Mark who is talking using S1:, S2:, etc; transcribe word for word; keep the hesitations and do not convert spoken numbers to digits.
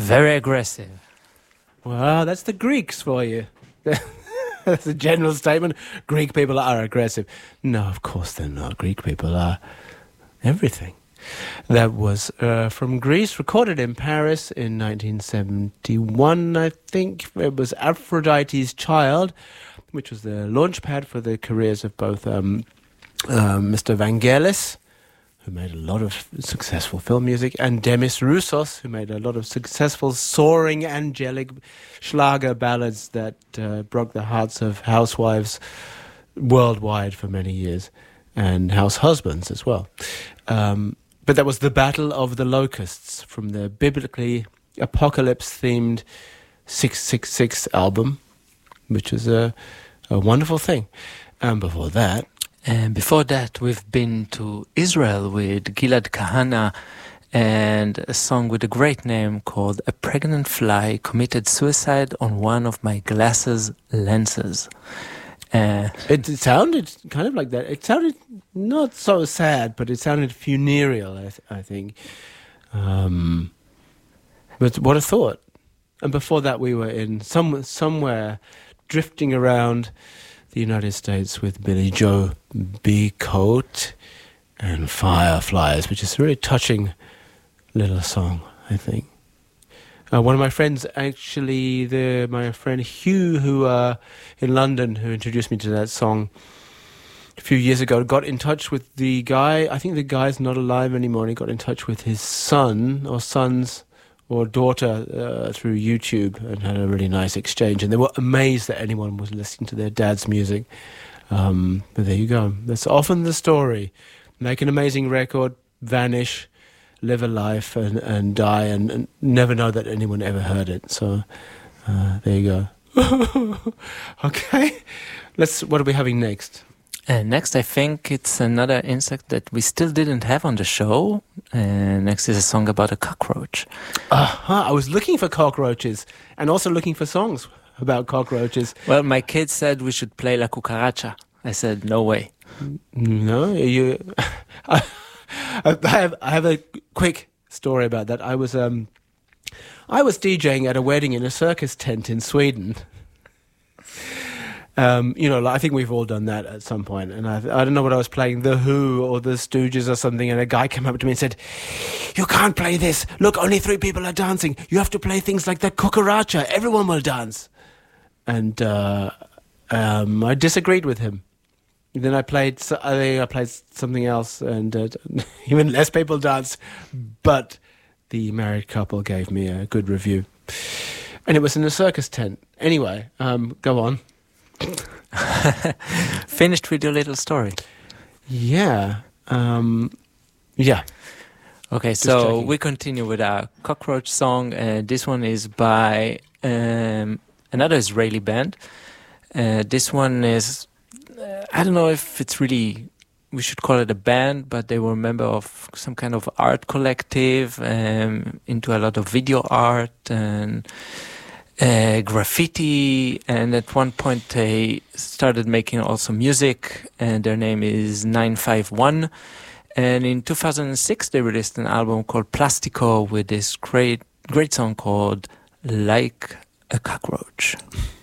S1: Very aggressive.
S2: Well, that's the Greeks for you. That's a general statement. Greek people are aggressive. No, of course they're not. Greek people are everything. That was uh, from Greece, recorded in Paris in nineteen seventy-one, I think. It was Aphrodite's Child, which was the launch pad for the careers of both um, uh, Mister Vangelis, who made a lot of successful film music, and Demis Roussos, who made a lot of successful, soaring, angelic Schlager ballads that uh, broke the hearts of housewives worldwide for many years, and house husbands as well. Um, but that was the Battle of the Locusts from the biblically apocalypse-themed six six six album, which is a, a wonderful thing. And before that...
S1: And before that, we've been to Israel with Gilad Kahana and a song with a great name called A Pregnant Fly Committed Suicide on One of My Glasses Lenses. Uh,
S2: it, it sounded kind of like that. It sounded not so sad, but it sounded funereal, I, th- I think. Um, but what a thought. And before that, we were in some somewhere drifting around the United States with Billy Joe Becote and Fireflies, which is a really touching little song, I think. Uh, one of my friends, actually, the my friend Hugh, who uh, in London, who introduced me to that song a few years ago, got in touch with the guy. I think the guy's not alive anymore. And he got in touch with his son or sons or daughter uh, through YouTube and had a really nice exchange. And they were amazed that anyone was listening to their dad's music. Um, but there you go. That's often the story. Make an amazing record, vanish, live a life and, and die and, and never know that anyone ever heard it. So uh, there you go. Okay. Let's. What are we having next?
S1: And next, I think it's another insect that we still didn't have on the show. And next is a song about a cockroach.
S2: Uh-huh. I was looking for cockroaches and also looking for songs about cockroaches.
S1: Well, my kids said we should play La Cucaracha. I said, no way.
S2: No, you... I have I have a quick story about that. I was um I was DJing at a wedding in a circus tent in Sweden. Um, you know, I think we've all done that at some point. And I, I don't know what I was playing, The Who or The Stooges or something. And a guy came up to me and said, "You can't play this. Look, only three people are dancing. You have to play things like the Cucaracha. Everyone will dance." And uh, um, I disagreed with him. Then I played, I think I played something else, and uh, even less people danced. But the married couple gave me a good review, and it was in a circus tent. Anyway, um, go on.
S1: Finished with your little story.
S2: Yeah, um, yeah.
S1: Okay,
S2: Just
S1: so
S2: checking.
S1: we continue with our cockroach song. Uh, this one is by um, another Israeli band. Uh, this one is. I don't know if it's really, we should call it a band, but they were a member of some kind of art collective, um, into a lot of video art and uh, graffiti. And at one point they started making also music, and their name is nine five one. And in two thousand six they released an album called Plastico with this great, great song called Like a Cockroach.